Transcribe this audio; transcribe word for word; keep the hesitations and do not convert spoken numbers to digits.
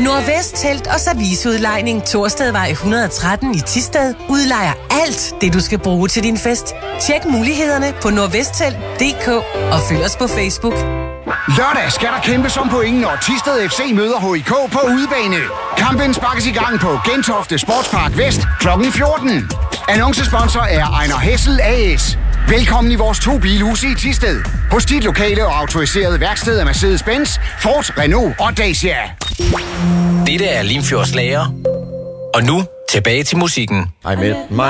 Nordvest Telt og Serviceudlejning Torstedvej et hundrede og tretten i Thisted udlejer alt det, du skal bruge til din fest. Tjek mulighederne på nordvesttelt punktum d k og følg os på Facebook. Lørdag skal der kæmpes om point, når Thisted F C møder H I K på udebane. Kampen sparkes i gang på Gentofte Sportspark Vest klokken fjorten. Annoncesponsor er Ejner Hessel A S. Velkommen i vores to bilhuse i Thisted. Hos dit lokale og autoriserede værksted af Mercedes-Benz, Ford, Renault og Dacia. Dette er Limfjords Lager. Og nu tilbage til musikken. I met my